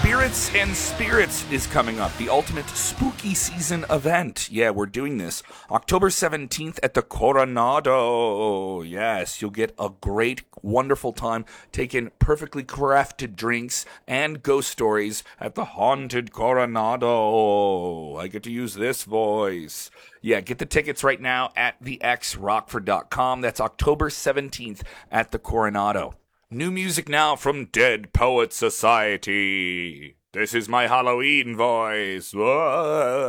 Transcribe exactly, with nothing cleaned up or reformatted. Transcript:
Spirits and Spirits is coming up, the ultimate spooky season event. Yeah, we're doing this October seventeenth at the Coronado. Yes, you'll get a great, wonderful time taking perfectly crafted drinks and ghost stories at the Haunted Coronado. I get to use this voice. Yeah, get the tickets right now at the x rockford dot com. That's October seventeenth at the Coronado. New music now from Dead Poet Society. This is my Halloween voice. Whoa.